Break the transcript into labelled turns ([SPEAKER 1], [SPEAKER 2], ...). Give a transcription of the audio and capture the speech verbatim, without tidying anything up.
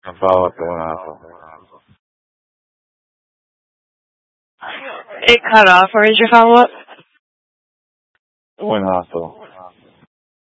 [SPEAKER 1] A follow-up to buenazo.
[SPEAKER 2] It cut off. Where is your follow-up?
[SPEAKER 1] Buenazo.